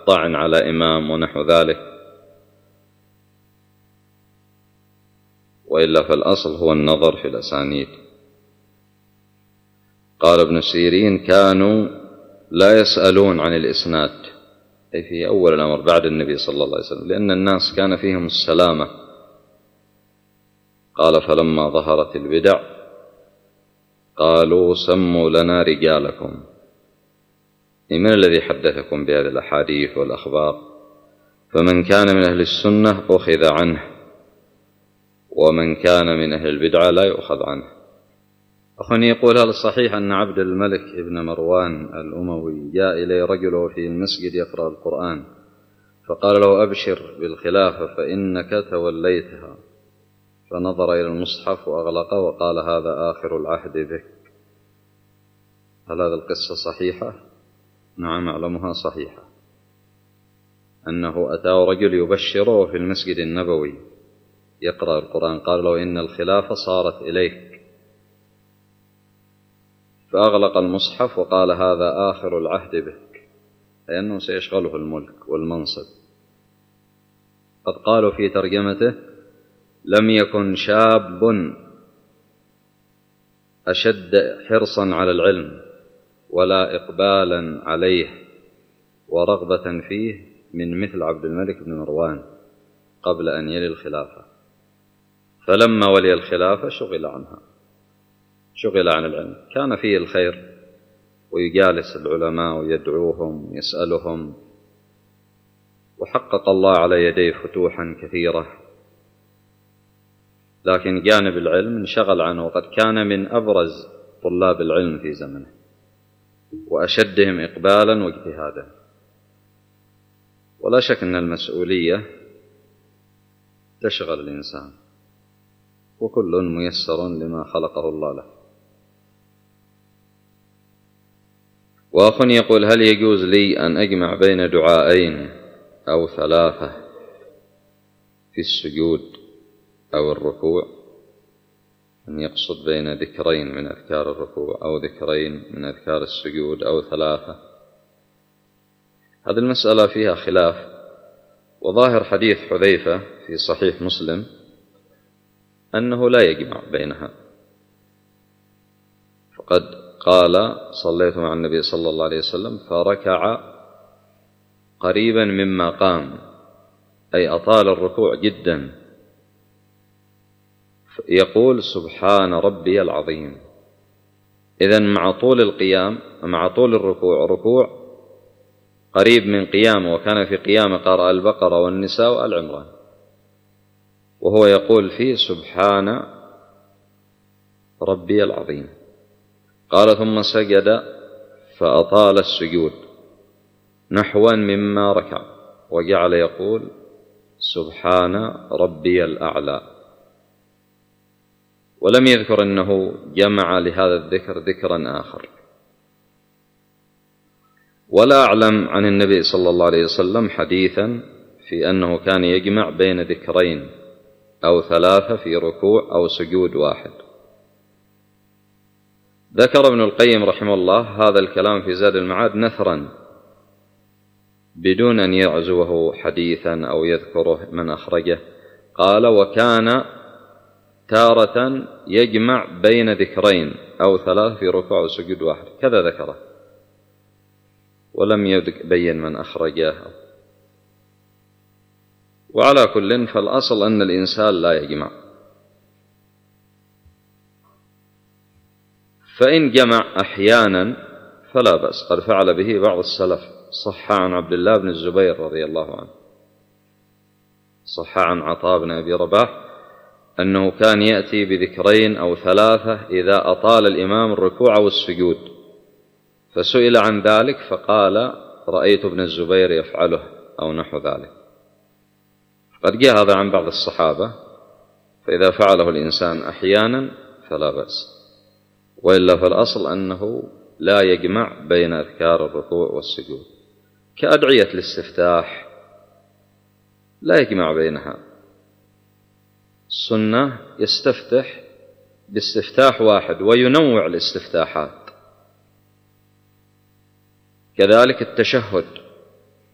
الطعن على إمام ونحو ذلك، وإلا فالأصل هو النظر في الأسانيد. قال ابن سيرين: كانوا لا يسألون عن الإسناد، أي في أول الأمر بعد النبي صلى الله عليه وسلم، لأن الناس كان فيهم السلامة. قال: فلما ظهرت البدع قالوا: سموا لنا رجالكم. من الذي حدثكم بهذه الأحاديث والأخبار؟ فمن كان من أهل السنة أخذ عنه، ومن كان من أهل البدعة لا يؤخذ عنه. أخواني يقول: هل صحيح أن عبد الملك بن مروان الأموي جاء إليه رجل في المسجد يقرأ القرآن فقال له: أبشر بالخلافة فإنك توليتها، فنظر إلى المصحف وأغلقه وقال: هذا آخر العهد بك؟ هل هذه القصة صحيحة؟ نعم، أعلمها صحيحة، أنه أتاه رجل يبشره في المسجد النبوي يقرأ القرآن، قال له: إن الخلافة صارت إليك، فأغلق المصحف وقال: هذا آخر العهد بك، لأنه سيشغله الملك والمنصب. قد قالوا في ترجمته: لم يكن شاب أشد حرصا على العلم ولا إقبالا عليه ورغبة فيه من مثل عبد الملك بن مروان قبل أن يلي الخلافة، فلما ولي الخلافة شغل عنها، شغل عن العلم، كان فيه الخير ويجالس العلماء ويدعوهم ويسألهم، وحقق الله على يديه فتوحا كثيرة، لكن جانب العلم انشغل عنه، وقد كان من أبرز طلاب العلم في زمنه وأشدهم إقبالا واجتهادا. ولا شك أن المسؤولية تشغل الإنسان، وكل ميسر لما خلقه الله له. وأخ يقول: هل يجوز لي أن أجمع بين دعائين أو ثلاثة في السجود أو الركوع؟ أن يقصد بين ذكرين من أذكار الركوع أو ذكرين من أذكار السجود أو ثلاثة. هذه المسألة فيها خلاف، وظاهر حديث حذيفة في صحيح مسلم أنه لا يجمع بينها، فقد قال: صليت مع النبي صلى الله عليه وسلم فركع قريبا مما قام، أي أطال الركوع جدا، يقول: سبحان ربي العظيم. إذن مع طول القيام، مع طول الركوع، ركوع قريب من قيامه، وكان في قيامه قرأ البقرة والنساء وآل عمران، وهو يقول فيه: سبحان ربي العظيم. قال: ثم سجد فأطال السجود نحوا مما ركع، وجعل يقول: سبحان ربي الأعلى، ولم يذكر أنه جمع لهذا الذكر ذكرا آخر. ولا أعلم عن النبي صلى الله عليه وسلم حديثا في أنه كان يجمع بين ذكرين أو ثلاثة في ركوع أو سجود واحد. ذكر ابن القيم رحمه الله هذا الكلام في زاد المعاد نثرا بدون أن يعزوه حديثا أو يذكره من أخرجه. قال: وكان تارة يجمع بين ذكرين أو ثلاث في ركوع وسجود واحد، كذا ذكره، ولم يبين من أخرجه. وعلى كل فالأصل أن الإنسان لا يجمع، فإن جمع أحيانا فلا بأس، قد فعل به بعض السلف. صح عن عبد الله بن الزبير رضي الله عنه، صح عن عطاء بن أبي رباح أنه كان يأتي بذكرين أو ثلاثة إذا أطال الإمام الركوع والسجود، فسئل عن ذلك فقال: رأيت ابن الزبير يفعله أو نحو ذلك. قد جاء هذا عن بعض الصحابة، فإذا فعله الإنسان أحيانا فلا بأس، وإلا فالأصل أنه لا يجمع بين أذكار الركوع والسجود. كأدعية الاستفتاح لا يجمع بينها، السنة يستفتح باستفتاح واحد وينوع الاستفتاحات. كذلك التشهد